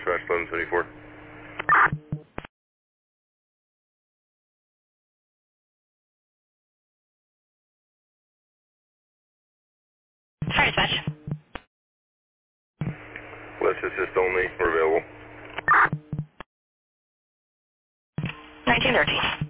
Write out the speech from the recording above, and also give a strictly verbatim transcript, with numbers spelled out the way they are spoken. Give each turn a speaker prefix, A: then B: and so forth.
A: dispatch eleven seventy-four.
B: Sorry, dispatch.
A: Let's assist only. We're available.
B: nineteen thirteen.